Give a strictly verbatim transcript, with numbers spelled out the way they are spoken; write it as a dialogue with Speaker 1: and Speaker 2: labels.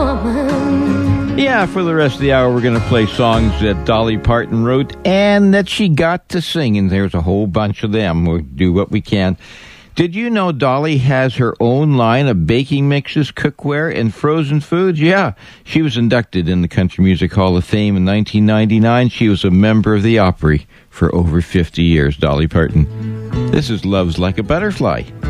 Speaker 1: woman.
Speaker 2: Yeah, for the rest of the hour, we're going to play songs that Dolly Parton wrote and that she got to sing, and there's a whole bunch of them. We'll do what we can. Did you know Dolly has her own line of baking mixes, cookware, and frozen foods? Yeah, she was inducted in the Country Music Hall of Fame in nineteen ninety-nine. She was a member of the Opry for over fifty years, Dolly Parton. This is Love's Like a Butterfly.